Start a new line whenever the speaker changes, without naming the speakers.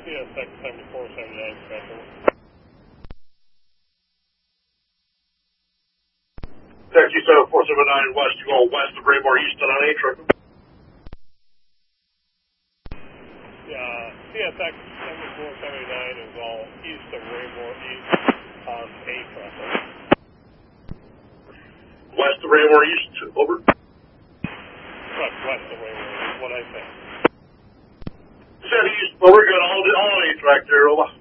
CSX 7479 Special.
Taxi 7479 West, you all west of Raymore East on A truck.
Yeah, CSX 7479 is all east of Raymore East on A truck.
West of Raymore East, over.
West of Raymore East, what I say.
Said east, but we're good. All on A track there, over.